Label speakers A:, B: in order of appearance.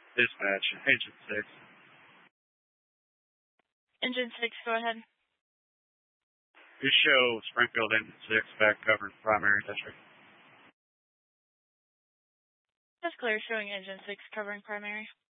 A: Dispatch, Engine 6.
B: Engine 6, go ahead.
A: You show Springfield Engine 6 back covering primary district.
B: That's clear, showing Engine 6 covering primary.